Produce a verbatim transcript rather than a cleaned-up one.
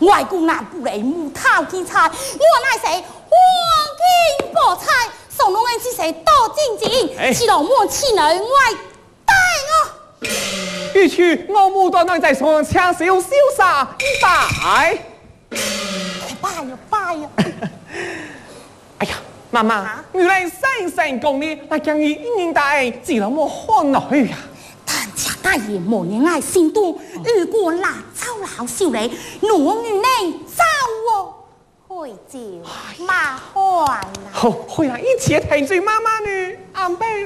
外公那不来木头去菜，我乃是黄金宝菜，送侬的只是多静静，只老莫气人外带我。 与其我牡丹能在上抢小潇洒一拜。 拜呀拜呀！ 哎呀，妈妈，原来生生讲呢，那将伊一年大，只老莫看落去呀。 但家大爷莫人爱心多，如果辣椒老少嘞，我女能走哦，会就麻烦啦。 好，会啊，一切听住妈妈呢，安排。